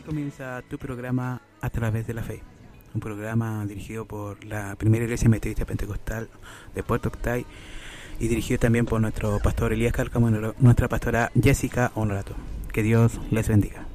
comienza tu programa A Través de la Fe, un programa dirigido por la Primera Iglesia Metodista Pentecostal de Puerto Octay y dirigido también por nuestro pastor Elías Cárcamo y nuestra pastora Jessica Honorato. Que Dios les bendiga.